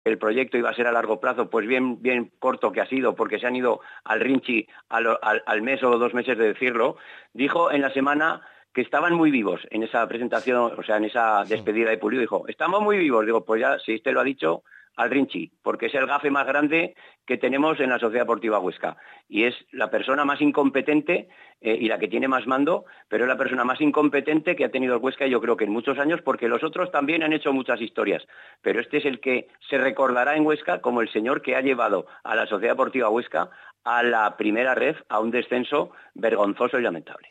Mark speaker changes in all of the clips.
Speaker 1: el proyecto iba a ser a largo plazo, pues bien corto que ha sido, porque se han ido al Rinchi al mes o 2 meses de decirlo, dijo en la semana que estaban muy vivos en esa presentación, o sea, en esa despedida de Pulido, dijo, estamos muy vivos. Digo, pues ya, si usted lo ha dicho, al Rinchi, porque es el gafe más grande que tenemos en la Sociedad Deportiva Huesca. Y es la persona más incompetente y la que tiene más mando, pero es la persona más incompetente que ha tenido el Huesca, yo creo que en muchos años, porque los otros también han hecho muchas historias. Pero este es el que se recordará en Huesca como el señor que ha llevado a la Sociedad Deportiva Huesca a la primera ref, a un descenso vergonzoso y lamentable.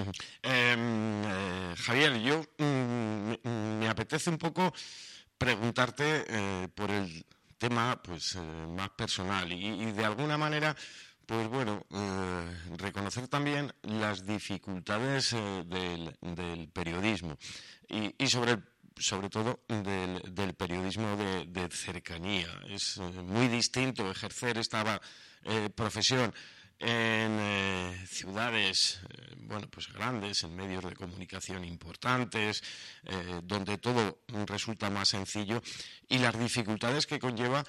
Speaker 2: Javier, yo me apetece un poco preguntarte por el tema pues más personal y de alguna manera pues bueno, reconocer también las dificultades del periodismo y sobre todo del periodismo de cercanía. Es muy distinto ejercer esta profesión en ciudades bueno, pues grandes, en medios de comunicación importantes, donde todo resulta más sencillo, y las dificultades que conlleva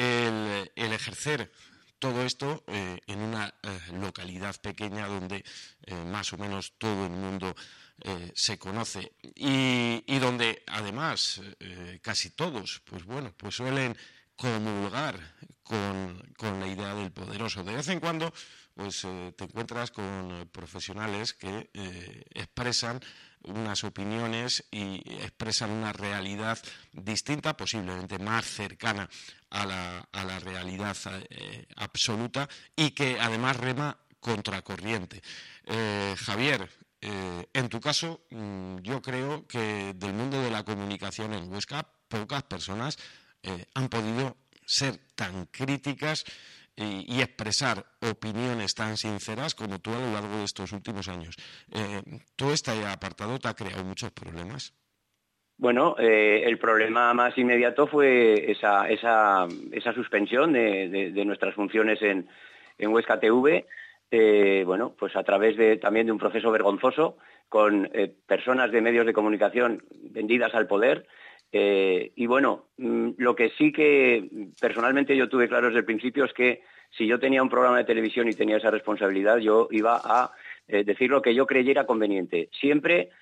Speaker 2: el ejercer todo esto en una localidad pequeña donde más o menos todo el mundo se conoce y donde además casi todos pues bueno, pues suelen comulgar con la idea del poderoso. De vez en cuando pues te encuentras con profesionales que expresan unas opiniones y expresan una realidad distinta, posiblemente más cercana a la realidad absoluta, y que además rema contracorriente. Javier, en tu caso, yo creo que del mundo de la comunicación en Huesca, pocas personas han podido ser tan críticas y expresar opiniones tan sinceras como tú a lo largo de estos últimos años. Todo este apartado te ha creado muchos problemas.
Speaker 1: Bueno, el problema más inmediato fue esa suspensión de nuestras funciones en Huesca TV, bueno, pues a través también de un proceso vergonzoso con personas de medios de comunicación vendidas al poder. Y bueno, lo que sí que personalmente yo tuve claro desde el principio es que si yo tenía un programa de televisión y tenía esa responsabilidad, yo iba a decir lo que yo creyera conveniente. Siempre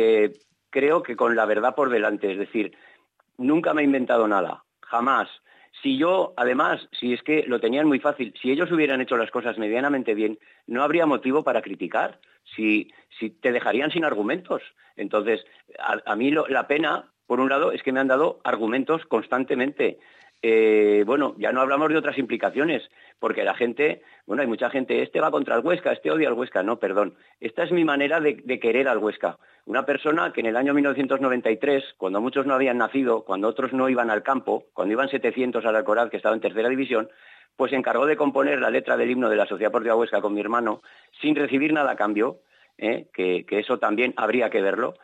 Speaker 1: creo que con la verdad por delante, es decir, nunca me he inventado nada, jamás. Si yo, además, si es que lo tenían muy fácil, si ellos hubieran hecho las cosas medianamente bien, no habría motivo para criticar, si te dejarían sin argumentos. Entonces, a mí la pena, por un lado, es que me han dado argumentos constantemente. Bueno, ya no hablamos de otras implicaciones, porque la gente, bueno, hay mucha gente, este va contra el Huesca, este odia al Huesca. No, perdón, esta es mi manera de querer al Huesca. Una persona que en el año 1993, cuando muchos no habían nacido, cuando otros no iban al campo, cuando iban 700 al Alcoraz, que estaba en tercera división, pues se encargó de componer la letra del himno de la Sociedad Deportiva Huesca con mi hermano, sin recibir nada a cambio, que eso también habría que verlo,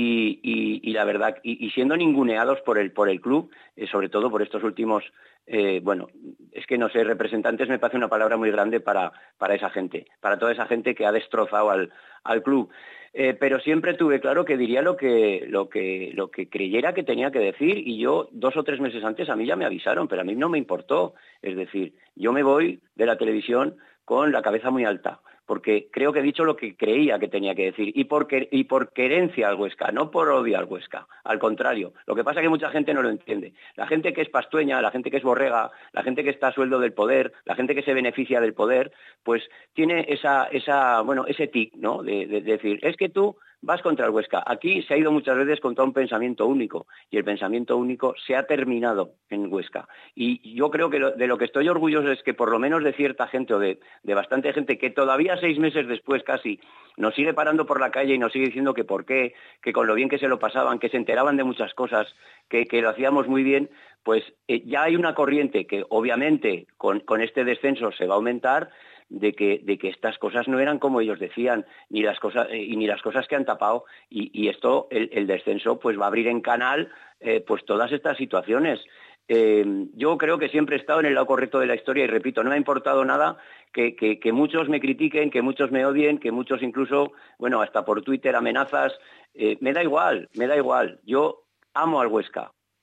Speaker 1: y la verdad, y siendo ninguneados por el club, sobre todo por estos últimos, bueno, es que no sé, representantes me parece una palabra muy grande para esa gente, para toda esa gente que ha destrozado al club. Pero siempre tuve claro que diría lo que creyera que tenía que decir, y yo 2 o 3 meses antes a mí ya me avisaron, pero a mí no me importó. Es decir, yo me voy de la televisión con la cabeza muy alta, porque creo que he dicho lo que creía que tenía que decir, y por querencia al Huesca, no por odio al Huesca, al contrario. Lo que pasa es que mucha gente no lo entiende. La gente que es pastueña, la gente que es borrega, la gente que está a sueldo del poder, la gente que se beneficia del poder, pues tiene ese tic, ¿no? De decir, es que tú vas contra el Huesca. Aquí se ha ido muchas veces contra un pensamiento único, y el pensamiento único se ha terminado en Huesca. Y yo creo que de lo que estoy orgulloso es que por lo menos de cierta gente, o de bastante gente que todavía 6 meses después casi nos sigue parando por la calle y nos sigue diciendo que por qué, que con lo bien que se lo pasaban, que se enteraban de muchas cosas, que lo hacíamos muy bien, pues ya hay una corriente que obviamente con este descenso se va a aumentar, de que estas cosas no eran como ellos decían, ni las cosas que han tapado, y esto, el descenso, pues va a abrir en canal pues todas estas situaciones. Yo creo que siempre he estado en el lado correcto de la historia, y repito, no me ha importado nada que muchos me critiquen, que muchos me odien, que muchos incluso, bueno, hasta por Twitter amenazas. Me da igual. Yo amo al Huesca,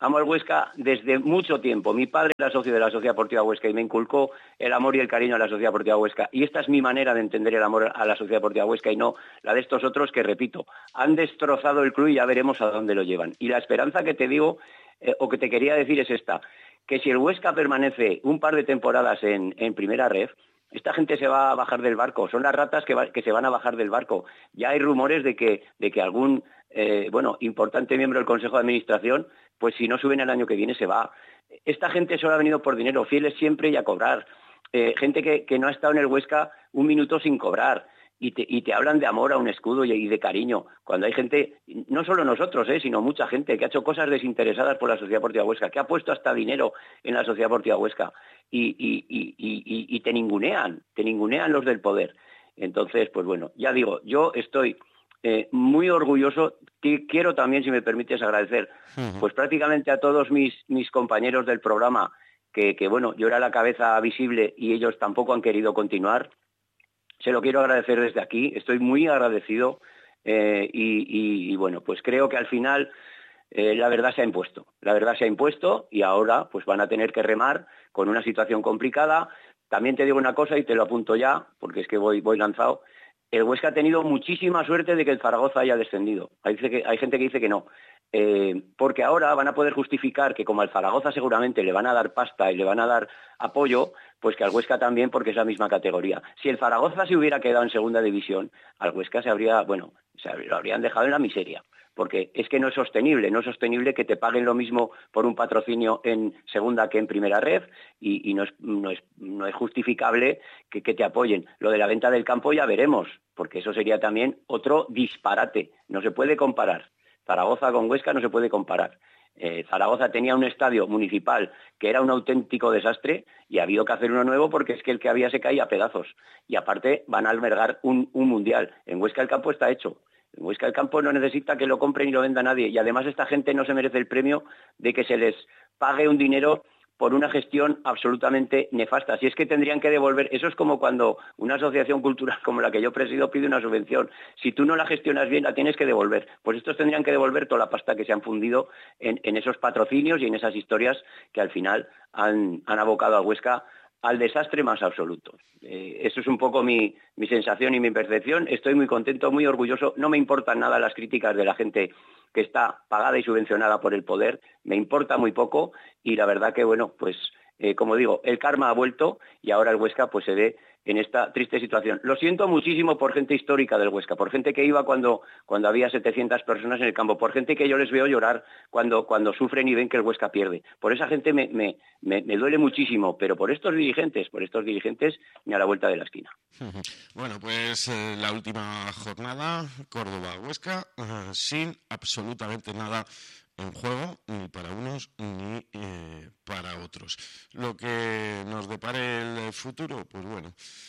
Speaker 1: amo al Huesca desde mucho tiempo. Mi padre era socio de la Sociedad Deportiva Huesca y me inculcó el amor y el cariño a la Sociedad Deportiva Huesca. Y esta es mi manera de entender el amor a la Sociedad Deportiva Huesca y no la de estos otros que, repito, han destrozado el club y ya veremos a dónde lo llevan. Y la esperanza que te digo, o que te quería decir es esta, que si el Huesca permanece un par de temporadas en primera ref, esta gente se va a bajar del barco, son las ratas que se van a bajar del barco. Ya hay rumores de que algún importante miembro del Consejo de Administración, pues si no suben el año que viene se va. Esta gente solo ha venido por dinero, fieles siempre y a cobrar. Gente que no ha estado en el Huesca un minuto sin cobrar. Y te hablan de amor a un escudo y de cariño, cuando hay gente, no solo nosotros, sino mucha gente que ha hecho cosas desinteresadas por la Sociedad Deportiva Huesca, que ha puesto hasta dinero en la Sociedad Deportiva Huesca y te ningunean los del poder. Entonces, pues bueno, ya digo, yo estoy muy orgulloso. Quiero también, si me permites, agradecer pues prácticamente a todos mis compañeros del programa, que bueno, yo era la cabeza visible y ellos tampoco han querido continuar. Se lo quiero agradecer desde aquí, estoy muy agradecido y bueno, pues creo que al final la verdad se ha impuesto y ahora pues van a tener que remar con una situación complicada. También te digo una cosa y te lo apunto ya, porque es que voy lanzado. El Huesca ha tenido muchísima suerte de que el Zaragoza haya descendido. Hay gente que dice que no. Porque ahora van a poder justificar que como al Zaragoza seguramente le van a dar pasta y le van a dar apoyo, pues que al Huesca también, porque es la misma categoría. Si el Zaragoza se hubiera quedado en segunda división, al Huesca lo habrían dejado en la miseria. Porque es que no es sostenible que te paguen lo mismo por un patrocinio en segunda que en primera ref y no es justificable que te apoyen. Lo de la venta del campo ya veremos, porque eso sería también otro disparate. No se puede comparar. Zaragoza con Huesca no se puede comparar. Zaragoza tenía un estadio municipal que era un auténtico desastre y ha habido que hacer uno nuevo porque es que el que había se caía a pedazos. Y aparte van a albergar un mundial. En Huesca el campo está hecho. En Huesca el campo no necesita que lo compre ni lo venda nadie. Y además esta gente no se merece el premio de que se les pague un dinero por una gestión absolutamente nefasta. Si es que tendrían que devolver, eso es como cuando una asociación cultural como la que yo presido pide una subvención. Si tú no la gestionas bien, la tienes que devolver. Pues estos tendrían que devolver toda la pasta que se han fundido en esos patrocinios y en esas historias que al final han abocado a Huesca al desastre más absoluto. Eso es un poco mi sensación y mi percepción. Estoy muy contento, muy orgulloso. No me importan nada las críticas de la gente que está pagada y subvencionada por el poder. Me importa muy poco y la verdad que, bueno, pues como digo, el karma ha vuelto y ahora el Huesca pues se ve en esta triste situación. Lo siento muchísimo por gente histórica del Huesca, por gente que iba cuando había 700 personas en el campo, por gente que yo les veo llorar cuando sufren y ven que el Huesca pierde. Por esa gente me duele muchísimo, pero por estos dirigentes ni a la vuelta de la esquina.
Speaker 2: Bueno, pues la última jornada, Córdoba-Huesca, sin absolutamente nada en juego, ni para unos ni para otros. Lo que nos depare el futuro, pues bueno,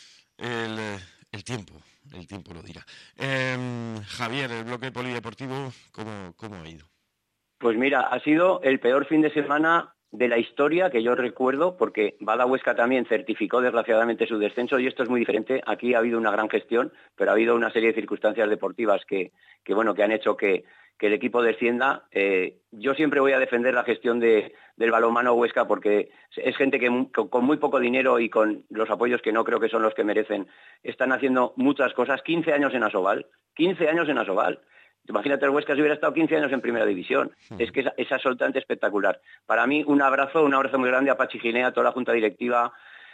Speaker 2: el tiempo lo dirá. Javier, el bloque polideportivo, ¿cómo ha ido?
Speaker 1: Pues mira, ha sido el peor fin de semana de la historia que yo recuerdo, porque Bada Huesca también certificó desgraciadamente su descenso y esto es muy diferente. Aquí ha habido una gran gestión, pero ha habido una serie de circunstancias deportivas que han hecho que el equipo descienda. Yo siempre voy a defender la gestión del balonmano Huesca porque es gente que con muy poco dinero y con los apoyos que no creo que son los que merecen, están haciendo muchas cosas. 15 años en Asobal. Imagínate el Huesca si hubiera estado 15 años en Primera División. Es que es absolutamente espectacular. Para mí, un abrazo muy grande a Pachi Ginea, a toda la Junta Directiva,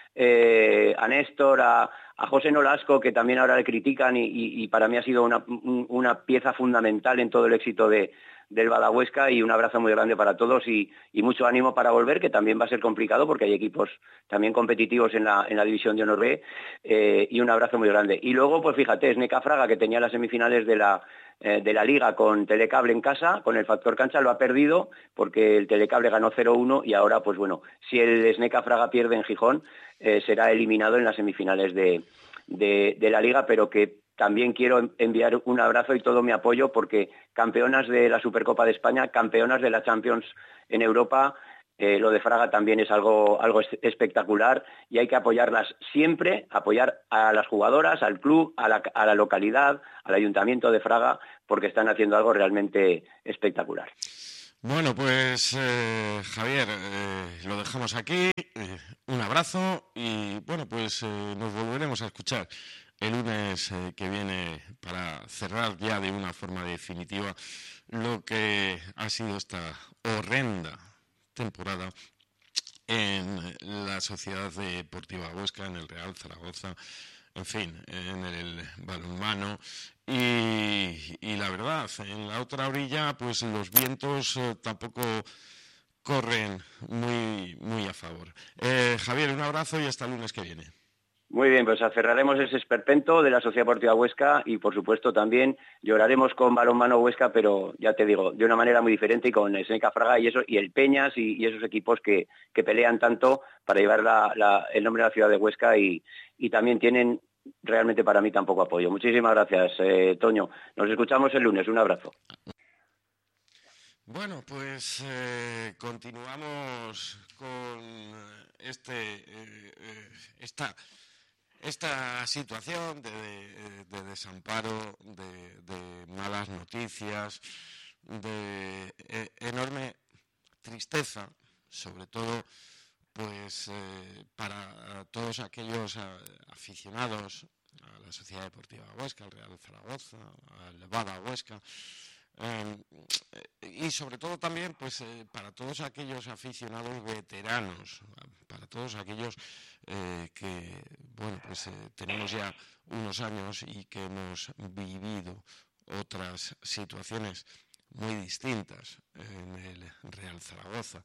Speaker 1: a Néstor, a José Nolasco, que también ahora le critican y para mí ha sido una pieza fundamental en todo el éxito del Bada Huesca, y un abrazo muy grande para todos y mucho ánimo para volver, que también va a ser complicado porque hay equipos también competitivos en la División de Honor B, y un abrazo muy grande. Y luego, pues fíjate, Sneca Fraga, que tenía las semifinales de la Liga con Telecable en casa, con el factor cancha, lo ha perdido porque el Telecable ganó 0-1 y ahora, pues bueno, si el Sneca Fraga pierde en Gijón, será eliminado en las semifinales de la Liga, pero que también quiero enviar un abrazo y todo mi apoyo porque campeonas de la Supercopa de España, campeonas de la Champions en Europa, lo de Fraga también es algo espectacular y hay que apoyarlas siempre, apoyar a las jugadoras, al club, a la localidad, al Ayuntamiento de Fraga, porque están haciendo algo realmente espectacular.
Speaker 2: Bueno, pues Javier, lo dejamos aquí. Un abrazo y bueno, pues nos volveremos a escuchar el lunes que viene para cerrar ya de una forma definitiva lo que ha sido esta horrenda temporada en la Sociedad Deportiva Huesca, en el Real Zaragoza, en fin, en el balonmano y la verdad, en la otra orilla pues los vientos tampoco corren muy a favor. Javier, un abrazo y hasta el lunes que viene.
Speaker 1: Muy bien, pues cerraremos ese esperpento de la Sociedad Deportiva Huesca y, por supuesto, también lloraremos con Balonmano Huesca, pero ya te digo, de una manera muy diferente y con Seneca Fraga y eso, y el Peñas y esos equipos que pelean tanto para llevar el nombre de la ciudad de Huesca y también tienen realmente para mí tan poco apoyo. Muchísimas gracias, Toño. Nos escuchamos el lunes. Un abrazo.
Speaker 2: Bueno, pues continuamos con esta situación de desamparo, de malas noticias, de enorme tristeza, sobre todo pues para todos aquellos aficionados a la Sociedad Deportiva Huesca, al Real Zaragoza, al Bada Huesca, y sobre todo también pues para todos aquellos aficionados veteranos, para todos aquellos que bueno pues tenemos ya unos años y que hemos vivido otras situaciones muy distintas en el Real Zaragoza.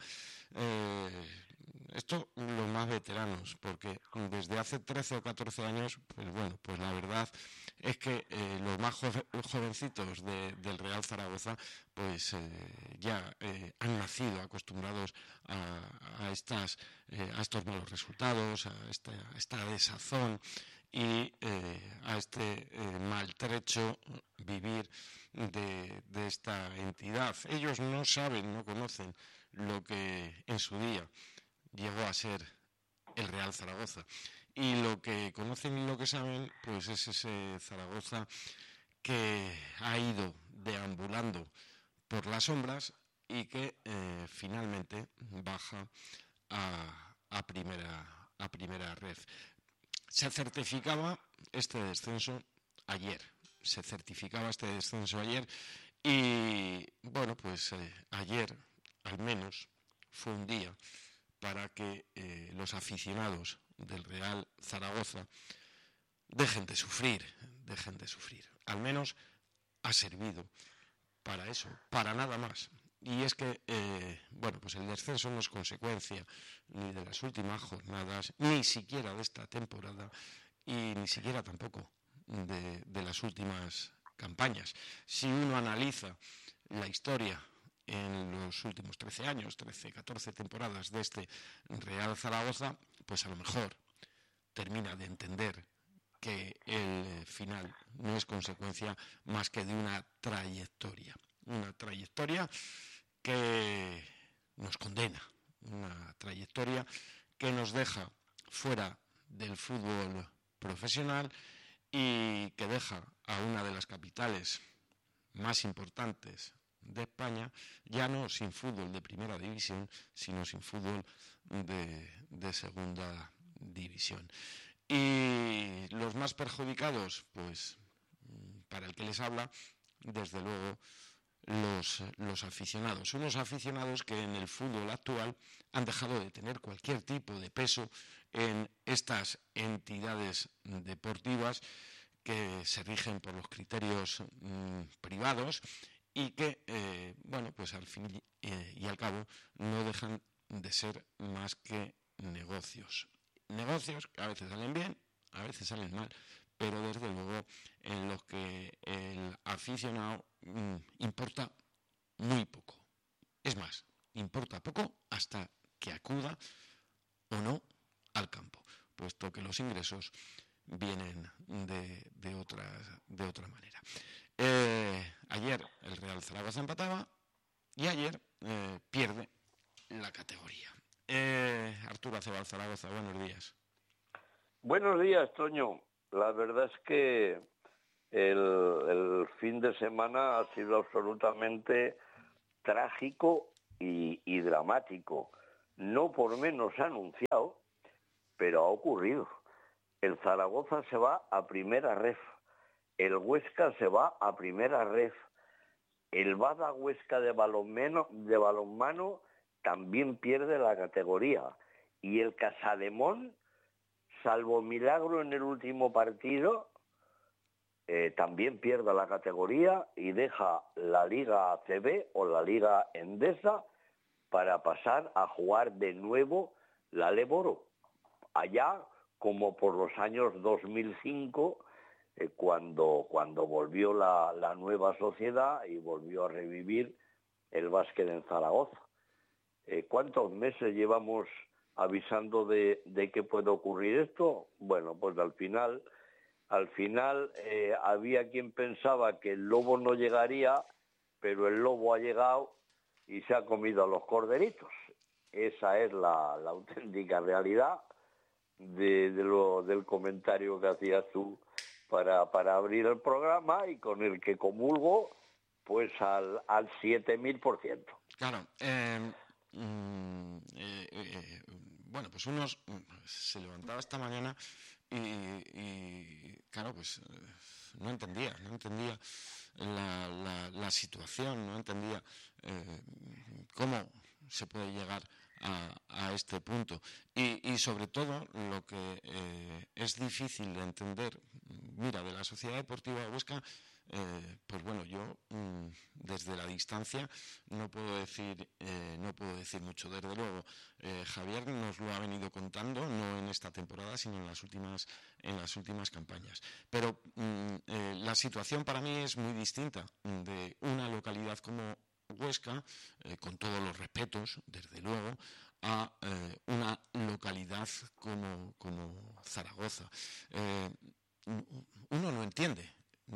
Speaker 2: Esto los más veteranos, porque desde hace 13 o 14 años, pues bueno, pues la verdad es que los más jovencitos del Real Zaragoza, pues ya han nacido acostumbrados a estos malos resultados, a esta desazón y a este maltrecho vivir de esta entidad. Ellos no saben, no conocen lo que en su día llegó a ser el Real Zaragoza. Y lo que conocen y lo que saben, pues es ese Zaragoza que ha ido deambulando por las sombras y que finalmente baja a primera red. Se certificaba este descenso ayer. Se certificaba este descenso ayer y bueno, pues ayer al menos fue un día para que los aficionados del Real Zaragoza dejen de sufrir. Al menos ha servido para eso, para nada más. Y es que, bueno, pues el descenso no es consecuencia ni de las últimas jornadas, ni siquiera de esta temporada, y ni siquiera tampoco de las últimas campañas. Si uno analiza la historia en los últimos 13 años, 13, 14 temporadas de este Real Zaragoza, pues a lo mejor termina de entender que el final no es consecuencia más que de una trayectoria que nos condena, una trayectoria que nos deja fuera del fútbol profesional y que deja a una de las capitales más importantes de España, ya no sin fútbol de primera división, sino sin fútbol de segunda división. Y los más perjudicados, pues para el que les habla, desde luego los aficionados. Unos aficionados que en el fútbol actual han dejado de tener cualquier tipo de peso en estas entidades deportivas que se rigen por los criterios privados y que, bueno, pues al fin y al cabo no dejan de ser más que negocios. Negocios que a veces salen bien, a veces salen mal, pero desde luego en los que el aficionado importa muy poco. Es más, importa poco hasta que acuda o no al campo, puesto que los ingresos vienen de otra manera. Ayer el Real Zaragoza empataba y ayer pierde la categoría. Arturo Acebal Zaragoza, buenos días.
Speaker 3: Buenos días, Toño. La verdad es que el fin de semana ha sido absolutamente trágico y dramático, no por menos anunciado, pero ha ocurrido. El Zaragoza se va a primera ref, el Huesca se va a primera ref, el Bada Huesca de balonmano también pierde la categoría, y el Casademón, salvo milagro en el último partido, también pierde la categoría y deja la Liga ACB o la Liga Endesa para pasar a jugar de nuevo la Leboro. Allá, como por los años 2005, cuando volvió la nueva sociedad y volvió a revivir el básquet en Zaragoza. ¿Cuántos meses llevamos avisando de que puede ocurrir esto? Bueno, pues al final había quien pensaba que el lobo no llegaría, pero el lobo ha llegado y se ha comido a los corderitos. Esa es la auténtica realidad del comentario que hacías tú para abrir el programa, y con el que comulgo pues al 7000%.
Speaker 2: Claro. Bueno, pues unos se levantaba esta mañana y claro, pues no entendía la situación, no entendía cómo se puede llegar a este punto, y sobre todo lo que es difícil de entender, mira, de la Sociedad Deportiva de Huesca. Pues bueno, yo desde la distancia no puedo decir mucho. Desde luego, Javier nos lo ha venido contando, no en esta temporada, sino en las últimas campañas. Pero la situación para mí es muy distinta de una localidad como Huesca, con todos los respetos, desde luego, a una localidad como Zaragoza. Uno no entiende,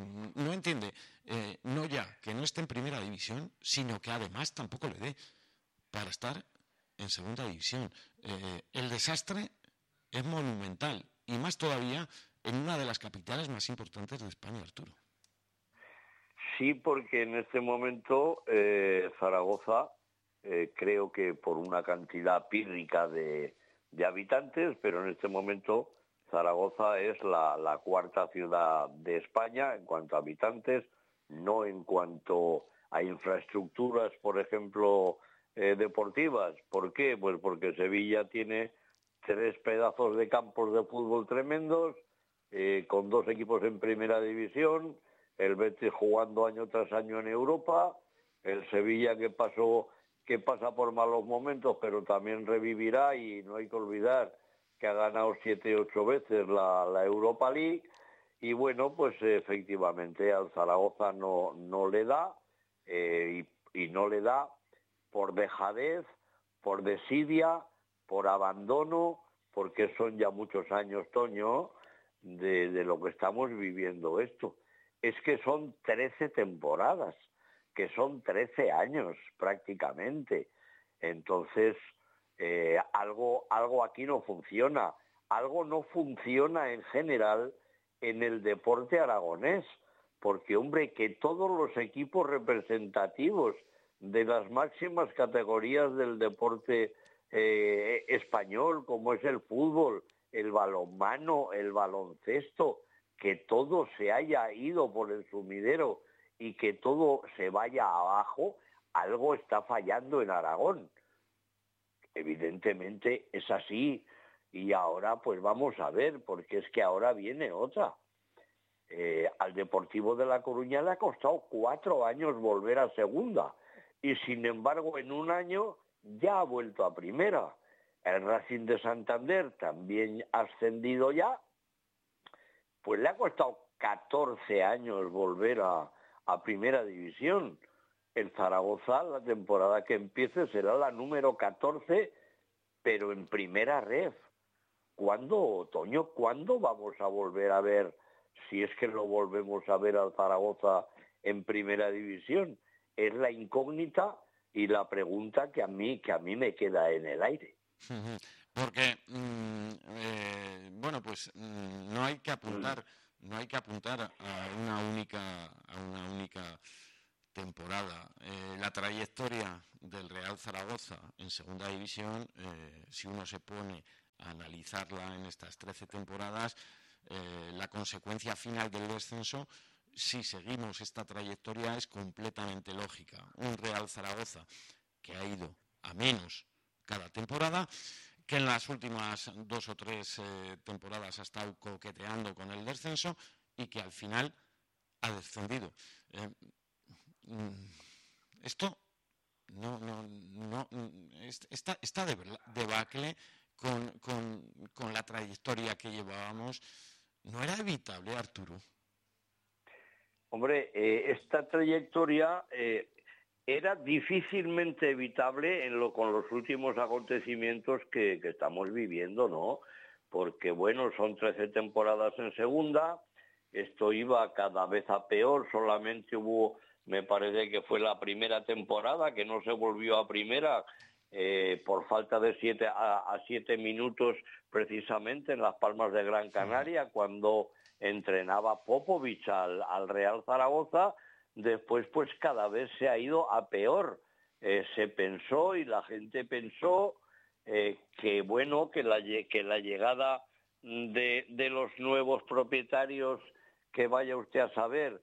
Speaker 2: no ya que no esté en primera división, sino que además tampoco le dé para estar en segunda división. El desastre es monumental, y más todavía en una de las capitales más importantes de España, Arturo.
Speaker 3: Sí, porque en este momento Zaragoza, creo que por una cantidad pírrica de habitantes, pero en este momento Zaragoza es la cuarta ciudad de España en cuanto a habitantes, no en cuanto a infraestructuras, por ejemplo, deportivas. ¿Por qué? Pues porque Sevilla tiene 3 pedazos de campos de fútbol tremendos, con 2 equipos en primera división, el Betis jugando año tras año en Europa, el Sevilla que pasa por malos momentos, pero también revivirá, y no hay que olvidar que ha ganado 7, 8 veces la Europa League. Y bueno, pues efectivamente al Zaragoza no le da, y no le da por dejadez, por desidia, por abandono, porque son ya muchos años, Toño, de lo que estamos viviendo esto. Es que son 13 temporadas, que son 13 años prácticamente. Entonces, algo aquí no funciona. Algo no funciona en general en el deporte aragonés, porque, hombre, que todos los equipos representativos de las máximas categorías del deporte español, como es el fútbol, el balonmano, el baloncesto, que todo se haya ido por el sumidero y que todo se vaya abajo, algo está fallando en Aragón. Evidentemente es así, y ahora pues vamos a ver, porque es que ahora viene otra. Al Deportivo de La Coruña le ha costado 4 años volver a segunda, y sin embargo en un año ya ha vuelto a primera. El Racing de Santander también ha ascendido ya, pues le ha costado 14 años volver a primera división. El Zaragoza, la temporada que empiece, será la número 14, pero en primera ref. ¿Cuándo, Toño, cuándo vamos a volver a ver, si es que lo volvemos a ver al Zaragoza en primera división? Es la incógnita y la pregunta que a mí me queda en el aire.
Speaker 2: Porque, bueno, pues no hay que apuntar a una única temporada. La trayectoria del Real Zaragoza en segunda división, si uno se pone a analizarla en estas 13 temporadas, la consecuencia final del descenso, si seguimos esta trayectoria, es completamente lógica. Un Real Zaragoza que ha ido a menos cada temporada, que en las últimas 2 o 3 temporadas ha estado coqueteando con el descenso y que al final ha descendido. Esto está de debacle con la trayectoria que llevábamos. ¿No era evitable, Arturo?
Speaker 3: Hombre, esta trayectoria era difícilmente evitable con los últimos acontecimientos que estamos viviendo, ¿no? Porque, bueno, son 13 temporadas en segunda, esto iba cada vez a peor, solamente hubo, me parece que fue la primera temporada, que no se volvió a primera, por falta de 7 minutos precisamente en Las Palmas de Gran Canaria, cuando entrenaba Popovich al Real Zaragoza. Después pues cada vez se ha ido a peor. Se pensó y la gente pensó que bueno, que la llegada de los nuevos propietarios, que vaya usted a saber,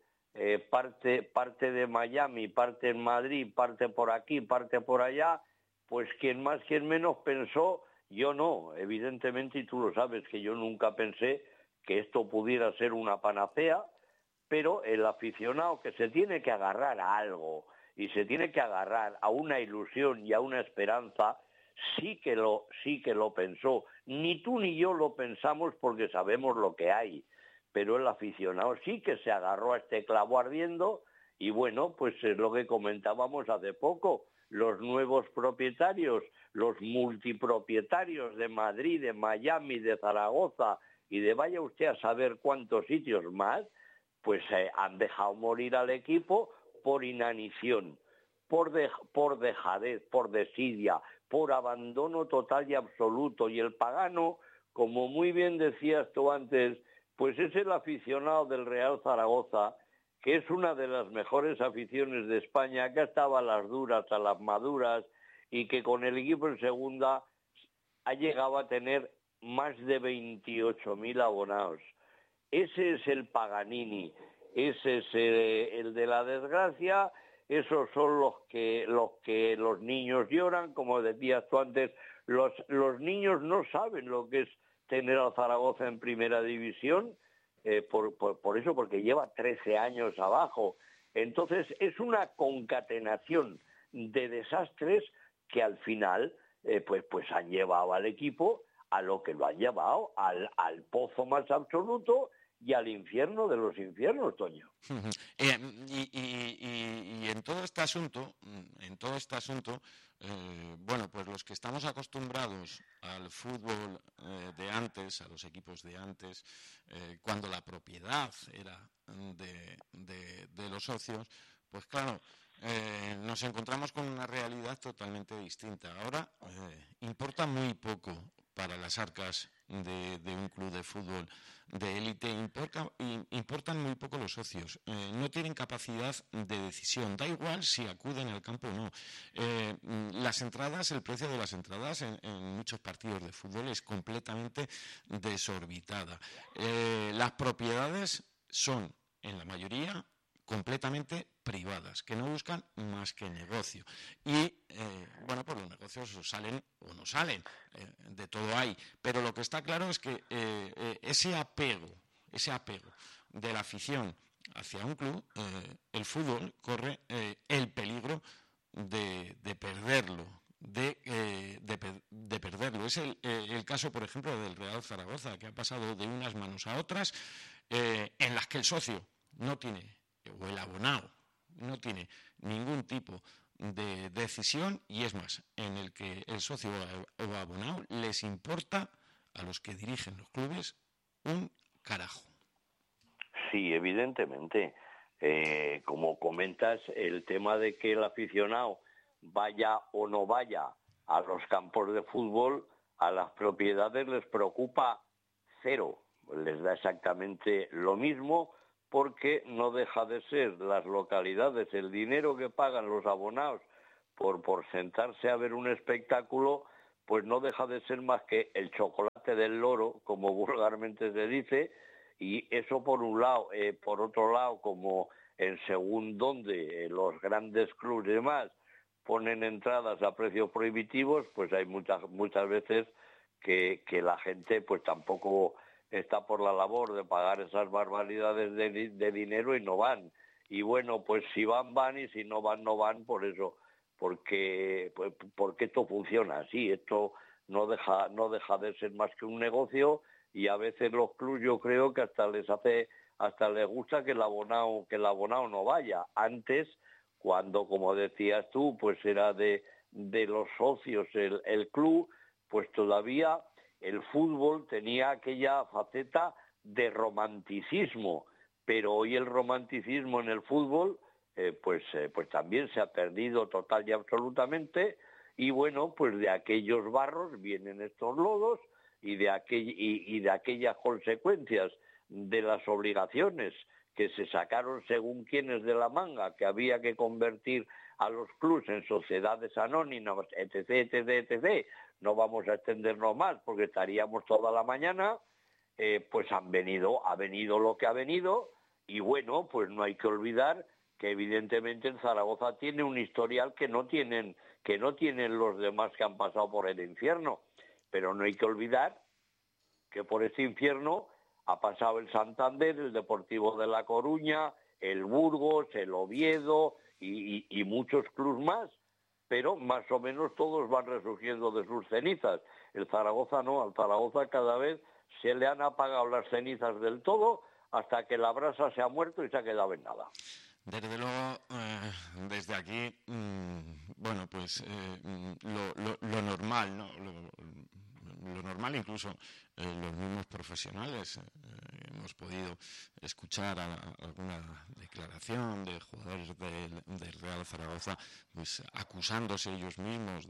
Speaker 3: parte de Miami, parte en Madrid, parte por aquí, parte por allá, pues quien más, quien menos pensó, yo no, evidentemente, y tú lo sabes, que yo nunca pensé que esto pudiera ser una panacea, pero el aficionado que se tiene que agarrar a algo y se tiene que agarrar a una ilusión y a una esperanza, sí que lo pensó. Ni tú ni yo lo pensamos porque sabemos lo que hay, pero el aficionado sí que se agarró a este clavo ardiendo y bueno, pues es lo que comentábamos hace poco. Los nuevos propietarios, los multipropietarios de Madrid, de Miami, de Zaragoza y de vaya usted a saber cuántos sitios más, pues han dejado morir al equipo por inanición, por dejadez, por desidia, por abandono total y absoluto. Y el pagano, como muy bien decías tú antes, pues es el aficionado del Real Zaragoza, que es una de las mejores aficiones de España, que ha estado a las duras, a las maduras, y que con el equipo en segunda ha llegado a tener más de 28.000 abonados. Ese es el Paganini, ese es el de la desgracia, esos son los que los niños lloran, como decías tú antes, los niños no saben lo que es tener a Zaragoza en primera división, por eso, porque lleva 13 años abajo. Entonces es una concatenación de desastres que al final pues han llevado al equipo a lo que lo han llevado, al pozo más absoluto y al infierno de los infiernos, Toño.
Speaker 2: Y en todo este asunto, bueno, pues los que estamos acostumbrados al fútbol de antes, a los equipos de antes, cuando la propiedad era de los socios, pues claro, nos encontramos con una realidad totalmente distinta. Ahora importa muy poco para las arcas de un club de fútbol de élite, importan muy poco los socios, no tienen capacidad de decisión, da igual si acuden al campo o no. Las entradas, el precio de las entradas en muchos partidos de fútbol es completamente desorbitada. Las propiedades son, en la mayoría, completamente privadas, que no buscan más que negocio. Y, bueno, pues los negocios salen o no salen, de todo hay. Pero lo que está claro es que ese apego de la afición hacia un club, el fútbol corre el peligro de perderlo. De perderlo. Es el caso, por ejemplo, del Real Zaragoza, que ha pasado de unas manos a otras, en las que el socio no tiene, o el abonado no tiene ningún tipo de decisión, y es más, en el que el socio o abonado les importa a los que dirigen los clubes un carajo.
Speaker 3: Sí, evidentemente. Como comentas, el tema de que el aficionado vaya o no vaya a los campos de fútbol, a las propiedades les preocupa cero. Les da exactamente lo mismo, porque no deja de ser las localidades, el dinero que pagan los abonados por sentarse a ver un espectáculo, pues no deja de ser más que el chocolate del loro, como vulgarmente se dice, y eso por un lado. Por otro lado, como en según donde los grandes clubes y demás ponen entradas a precios prohibitivos, pues hay muchas veces que la gente pues tampoco está por la labor de pagar esas barbaridades de dinero y no van. Y bueno, pues si van, y si no van, no van, por eso, porque esto funciona así, esto no deja de ser más que un negocio, y a veces los clubes yo creo que hasta les gusta que el abonado no vaya. Antes, cuando, como decías tú, pues era de los socios el club, pues todavía el fútbol tenía aquella faceta de romanticismo, pero hoy el romanticismo en el fútbol pues también se ha perdido total y absolutamente, y bueno, pues de aquellos barros vienen estos lodos, y de aquellas consecuencias de las obligaciones que se sacaron según quienes de la manga, que había que convertir a los clubs en sociedades anónimas, etc., etc., etc. No vamos a extendernos más porque estaríamos toda la mañana. Pues ha venido lo que ha venido, y bueno, pues no hay que olvidar que evidentemente en Zaragoza tiene un historial que no tienen los demás que han pasado por el infierno, pero no hay que olvidar que por ese infierno ha pasado el Santander, el Deportivo de La Coruña, el Burgos, el Oviedo y muchos clubes más, pero más o menos todos van resurgiendo de sus cenizas. El Zaragoza no, al Zaragoza cada vez se le han apagado las cenizas del todo, hasta que la brasa se ha muerto y se ha quedado en nada.
Speaker 2: Desde luego, desde aquí, bueno, pues lo normal, ¿no? Lo normal, incluso los mismos profesionales hemos podido escuchar alguna declaración de jugadores del Real Zaragoza, pues acusándose ellos mismos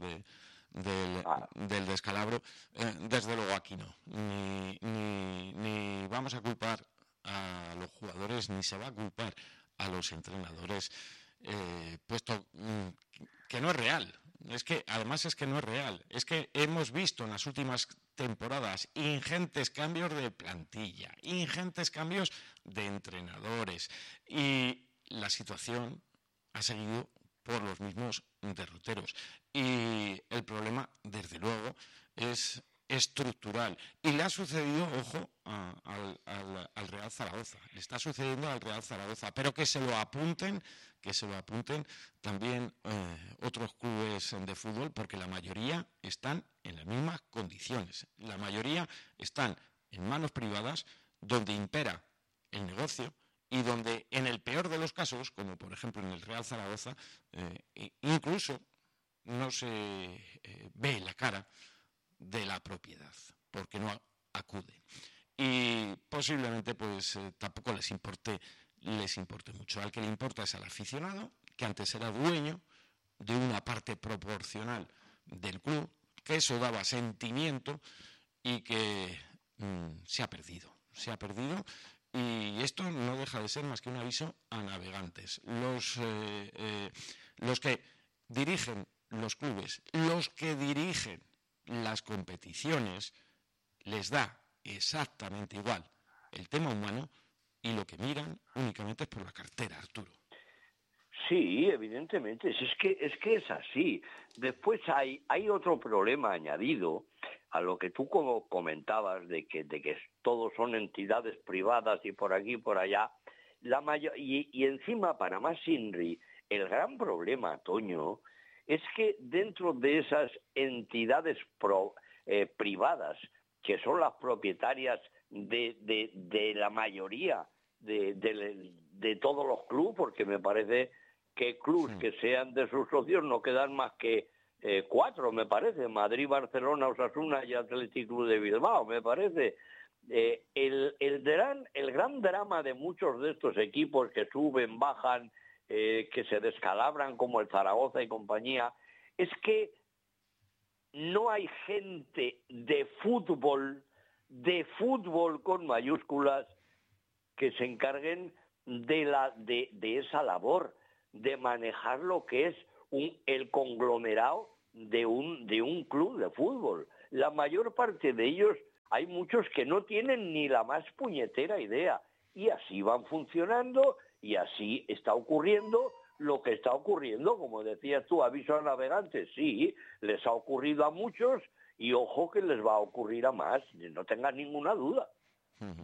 Speaker 2: del descalabro. Desde luego aquí no, ni vamos a culpar a los jugadores, ni se va a culpar a los entrenadores, puesto que no es real. Además es que no es real. Es que hemos visto en las últimas temporadas ingentes cambios de plantilla, ingentes cambios de entrenadores, y la situación ha seguido por los mismos derroteros. Y el problema, desde luego, es estructural, y le ha sucedido, ojo, al Real Zaragoza, le está sucediendo al Real Zaragoza, pero que se lo apunten también otros clubes de fútbol, porque la mayoría están en las mismas condiciones, la mayoría están en manos privadas, donde impera el negocio, y donde en el peor de los casos, como por ejemplo en el Real Zaragoza, incluso no se ve la cara de la propiedad, porque no acude, y posiblemente pues tampoco les importe mucho. Al que le importa es al aficionado, que antes era dueño de una parte proporcional del club, que eso daba sentimiento, y que se ha perdido, y esto no deja de ser más que un aviso a navegantes. Los que dirigen los clubes, los que dirigen las competiciones, les da exactamente igual el tema humano, y lo que miran únicamente es por la cartera, Arturo.
Speaker 3: Sí, evidentemente, es que es así. Después hay otro problema añadido a lo que tú como comentabas, de que todos son entidades privadas y por aquí y por allá. Y encima, para más Inri, el gran problema, Toño, es que dentro de esas entidades privadas, que son las propietarias de la mayoría de todos los clubes, porque me parece que clubes que sean de sus socios no quedan más que 4, me parece: Madrid, Barcelona, Osasuna y Athletic Club de Bilbao, me parece. El gran drama de muchos de estos equipos que suben, bajan, que se descalabran, como el Zaragoza y compañía, es que no hay gente de fútbol con mayúsculas, que se encarguen de esa labor, de manejar lo que es el conglomerado de un club de fútbol. La mayor parte de ellos, hay muchos que no tienen ni la más puñetera idea, y así van funcionando, y así está ocurriendo lo que está ocurriendo. Como decías tú, aviso a navegantes, sí, les ha ocurrido a muchos, y ojo que les va a ocurrir a más, no tengas ninguna duda.
Speaker 2: Uh-huh.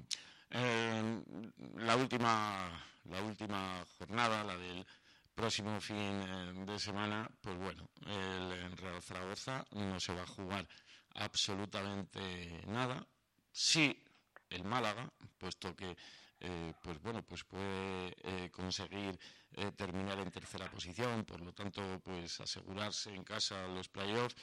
Speaker 2: La última jornada, la del próximo fin de semana, pues bueno, el Real Zaragoza no se va a jugar absolutamente nada. Sí, el Málaga, puesto que pues bueno, pues puede conseguir terminar en tercera posición, por lo tanto, pues asegurarse en casa los playoffs.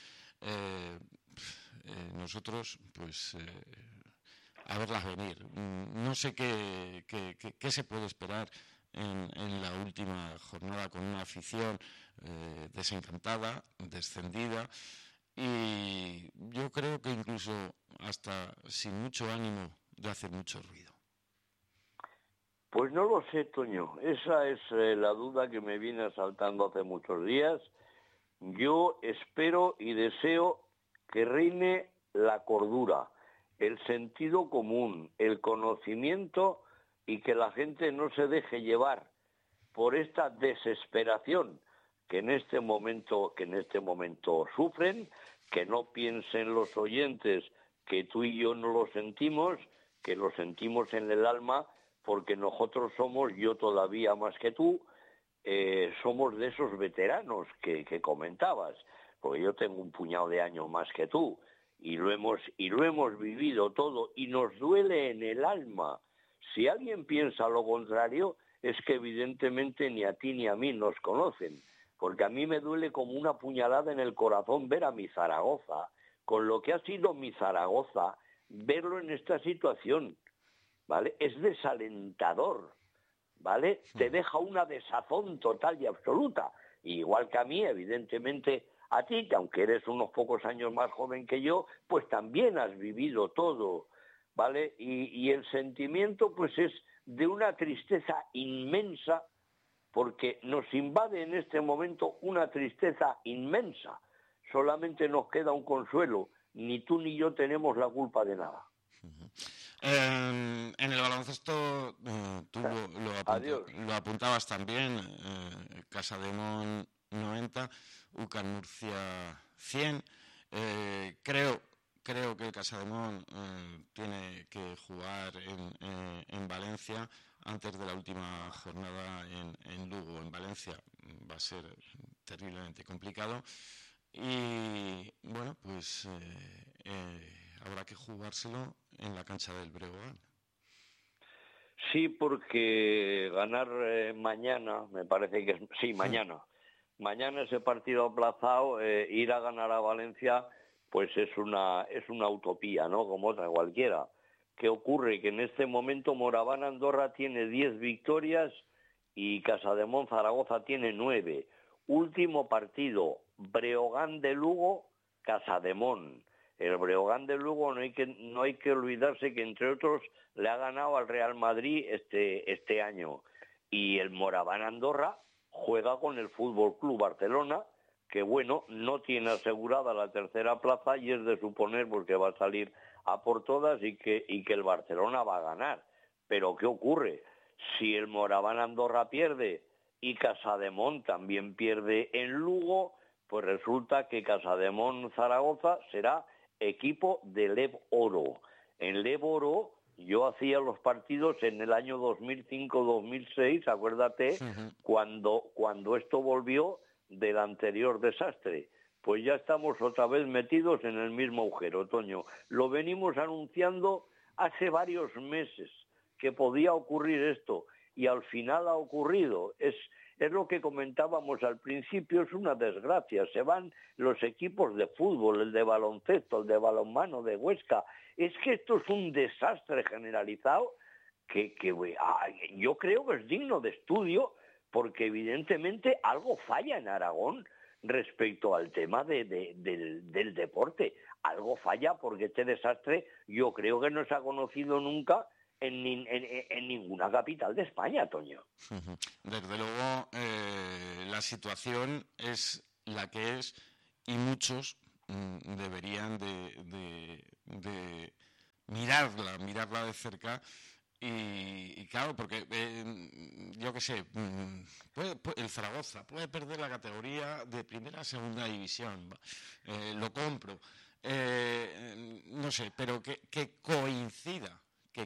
Speaker 2: Nosotros, pues a verlas venir. No sé qué se puede esperar en la última jornada, con una afición desencantada, descendida, y yo creo que incluso hasta sin mucho ánimo de hacer mucho ruido.
Speaker 3: Pues no lo sé, Toño. Esa es la duda que me viene asaltando hace muchos días. Yo espero y deseo que reine la cordura, el sentido común, el conocimiento, y que la gente no se deje llevar por esta desesperación que en este momento sufren, que no piensen los oyentes que tú y yo no lo sentimos, que lo sentimos en el alma, porque nosotros somos, yo todavía más que tú, somos de esos veteranos que comentabas, porque yo tengo un puñado de años más que tú, y lo hemos vivido todo, y nos duele en el alma. Si alguien piensa lo contrario, es que evidentemente ni a ti ni a mí nos conocen, porque a mí me duele como una puñalada en el corazón ver a mi Zaragoza, con lo que ha sido mi Zaragoza, verlo en esta situación, ¿vale? Es desalentador, ¿vale? Te deja una desazón total y absoluta. Igual que a mí, evidentemente, a ti, que aunque eres unos pocos años más joven que yo, pues también has vivido todo, ¿vale? Y el sentimiento, pues, es de una tristeza inmensa, porque nos invade en este momento una tristeza inmensa. Solamente nos queda un consuelo: ni tú ni yo tenemos la culpa de nada.
Speaker 2: En el baloncesto, tú lo apuntabas también, Casademón 90, UCAM Murcia 100. Creo que el Casademón tiene que jugar en Valencia antes de la última jornada en Lugo. En Valencia va a ser terriblemente complicado, y bueno, pues habrá que jugárselo en la cancha del Breogán.
Speaker 3: Sí, porque ganar mañana, me parece que es... Sí, mañana. Mañana ese partido aplazado, ir a ganar a Valencia, pues es una utopía, ¿no? Como otra cualquiera. ¿Qué ocurre? Que en este momento Moraván Andorra tiene 10 victorias y Casademón Zaragoza tiene 9. Último partido, Breogán de Lugo, Casademón. El Breogán de Lugo no hay que olvidarse que, entre otros, le ha ganado al Real Madrid este año. Y el Moraván Andorra juega con el Fútbol Club Barcelona, que bueno, no tiene asegurada la tercera plaza, y es de suponer porque va a salir a por todas, y que el Barcelona va a ganar. Pero ¿qué ocurre? Si el Moraván Andorra pierde y Casademón también pierde en Lugo, pues resulta que Casademón Zaragoza será equipo de Lev Oro. En Lev Oro yo hacía los partidos en el año 2005-2006, acuérdate, cuando esto volvió del anterior desastre. Pues ya estamos otra vez metidos en el mismo agujero, Toño. Lo venimos anunciando hace varios meses que podía ocurrir esto, y al final ha ocurrido. Es lo que comentábamos al principio, es una desgracia. Se van los equipos de fútbol, el de baloncesto, el de balonmano de Huesca. Es que esto es un desastre generalizado que yo creo que es digno de estudio, porque evidentemente algo falla en Aragón respecto al tema del deporte. Algo falla, porque este desastre yo creo que no se ha conocido nunca en ninguna capital de España, Toño.
Speaker 2: Desde luego, la situación es la que es y muchos deberían de mirarla de cerca. Y claro, porque yo qué sé, el Zaragoza puede perder la categoría de primera a segunda división, lo compro, no sé, pero que coincida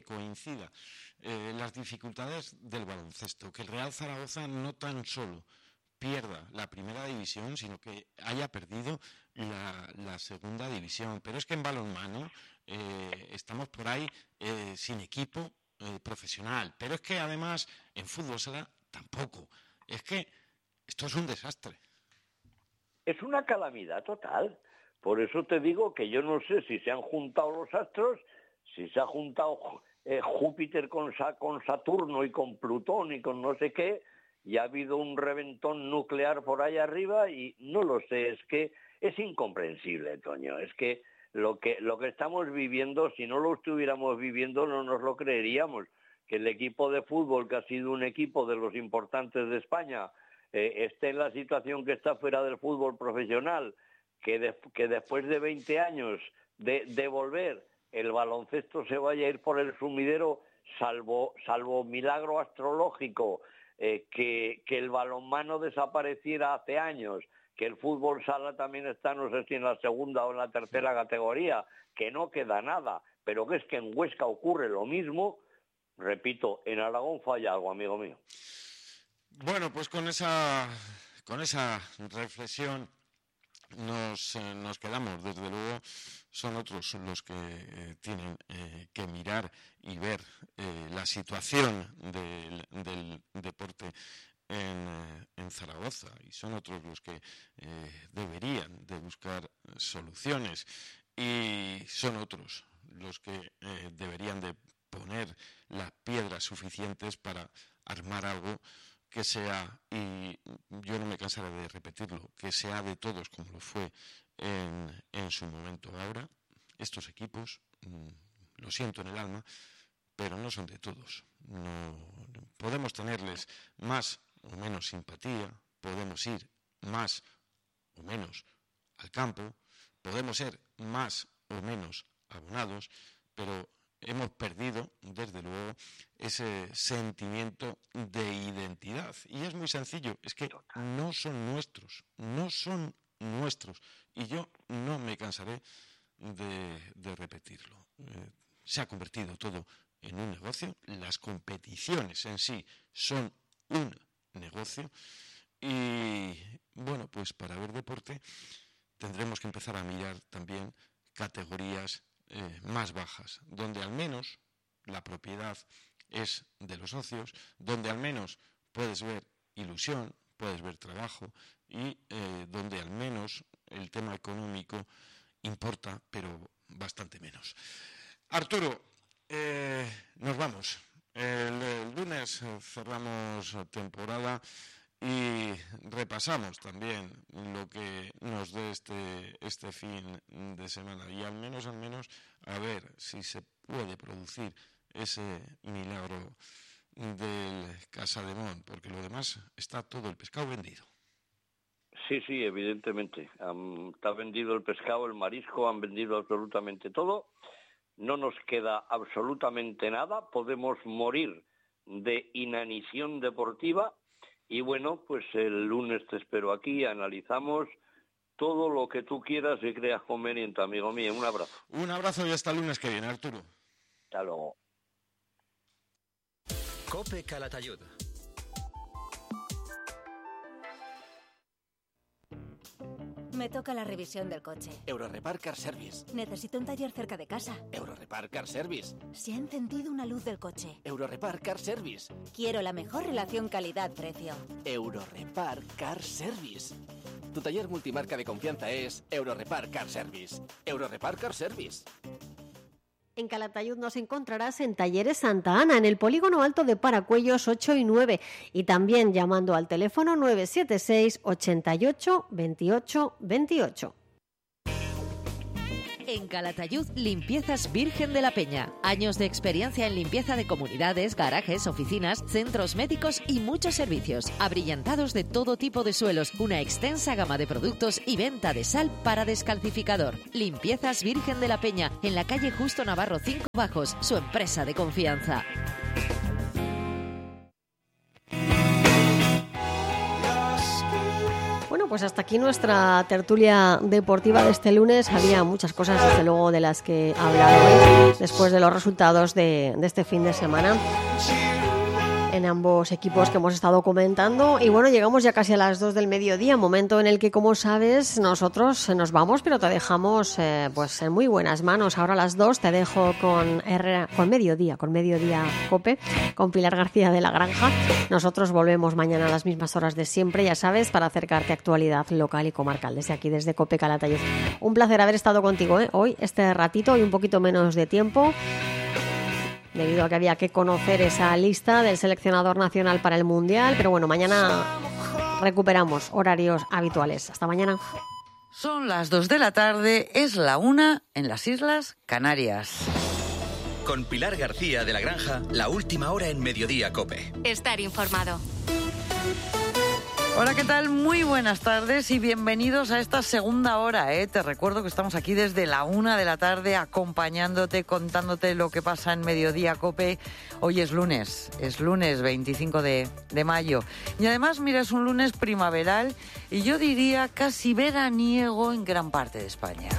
Speaker 2: las dificultades del baloncesto, que el Real Zaragoza no tan solo pierda la primera división, sino que haya perdido la segunda división. Pero es que en balonmano estamos por ahí sin equipo profesional, pero es que además en fútbol sala tampoco. Es que esto es un desastre.
Speaker 3: Es una calamidad total. Por eso te digo que yo no sé si se han juntado los astros, si se ha juntado Júpiter con Saturno y con Plutón y con no sé qué, y ha habido un reventón nuclear por ahí arriba y no lo sé. Es que es incomprensible, Toño. Es que lo que estamos viviendo, si no lo estuviéramos viviendo, no nos lo creeríamos. Que el equipo de fútbol, que ha sido un equipo de los importantes de España, esté en la situación que está fuera del fútbol profesional, que después de 20 años de volver, el baloncesto se vaya a ir por el sumidero, salvo milagro astrológico, que el balonmano desapareciera hace años, que el fútbol sala también está, no sé si en la segunda o en la tercera categoría, que no queda nada, pero que es que en Huesca ocurre lo mismo. Repito, en Aragón falla algo, amigo mío.
Speaker 2: Bueno, pues con esa reflexión nos quedamos. Desde luego son otros los que tienen que mirar y ver la situación del deporte en Zaragoza, y son otros los que deberían de buscar soluciones, y son otros los que deberían de poner las piedras suficientes para armar algo que sea, y yo no me cansaré de repetirlo, que sea de todos como lo fue en su momento. Ahora estos equipos, lo siento en el alma, pero no son de todos. No podemos tenerles más o menos simpatía, podemos ir más o menos al campo, podemos ser más o menos abonados, pero hemos perdido, desde luego, ese sentimiento de identidad. Y es muy sencillo, es que no son nuestros, y yo no me cansaré de repetirlo. Se ha convertido todo en un negocio, las competiciones en sí son un negocio, y bueno, pues para ver deporte tendremos que empezar a mirar también categorías más bajas, donde al menos la propiedad es de los socios, donde al menos puedes ver ilusión, puedes ver trabajo, y donde al menos el tema económico importa, pero bastante menos. Arturo, nos vamos. El lunes cerramos temporada y repasamos también lo que nos dé este fin de semana, y al menos a ver si se puede producir ese milagro del Casademont, porque lo demás está todo el pescado vendido.
Speaker 3: Sí, evidentemente. Está vendido el pescado, el marisco, han vendido absolutamente todo. No nos queda absolutamente nada. Podemos morir de inanición deportiva. Y bueno, pues el lunes te espero aquí, analizamos todo lo que tú quieras y creas conveniente, amigo mío. Un abrazo.
Speaker 2: Un abrazo y hasta el lunes que viene, Arturo.
Speaker 3: Hasta luego.
Speaker 4: COPE Calatayud.
Speaker 5: Me toca la revisión del coche.
Speaker 6: Eurorepar Car Service.
Speaker 5: Necesito un taller cerca de casa.
Speaker 6: Eurorepar Car Service.
Speaker 5: Se ha encendido una luz del coche.
Speaker 6: Eurorepar Car Service.
Speaker 5: Quiero la mejor relación calidad-precio.
Speaker 6: Eurorepar Car Service. Tu taller multimarca de confianza es Eurorepar Car Service. Eurorepar Car Service.
Speaker 7: En Calatayud nos encontrarás en Talleres Santa Ana, en el Polígono Alto de Paracuellos 8 y 9, y también llamando al teléfono 976 88 28 28.
Speaker 4: En Calatayud, Limpiezas Virgen de la Peña. Años de experiencia en limpieza de comunidades, garajes, oficinas, centros médicos y muchos servicios. Abrillantados de todo tipo de suelos, una extensa gama de productos y venta de sal para descalcificador. Limpiezas Virgen de la Peña, en la calle Justo Navarro 5 Bajos, su empresa de confianza.
Speaker 7: Bueno, pues hasta aquí nuestra tertulia deportiva de este lunes. Había muchas cosas, desde luego, de las que hablar hoy, después de los resultados de este fin de semana en ambos equipos que hemos estado comentando. Y bueno, llegamos ya casi a las 2 del mediodía, momento en el que, como sabes, nosotros nos vamos, pero te dejamos pues en muy buenas manos. Ahora a las 2 te dejo con Mediodía COPE, con Pilar García de La Granja. Nosotros volvemos mañana a las mismas horas de siempre, ya sabes, para acercarte a actualidad local y comarcal desde aquí, desde COPE Calatayud. Un placer haber estado contigo hoy, este ratito y un poquito menos de tiempo, debido a que había que conocer esa lista del seleccionador nacional para el Mundial. Pero bueno, mañana recuperamos horarios habituales. Hasta mañana.
Speaker 8: Son las 2 de la tarde, es la 1 en las Islas Canarias.
Speaker 9: Con Pilar García de La Granja, la última hora en Mediodía COPE.
Speaker 5: Estar informado.
Speaker 8: Hola, ¿qué tal? Muy buenas tardes y bienvenidos a esta segunda hora. Te recuerdo que estamos aquí desde la 1 de la tarde acompañándote, contándote lo que pasa en Mediodía COPE. Hoy es lunes 25 de mayo. Y además, mira, es un lunes primaveral y yo diría casi veraniego en gran parte de España.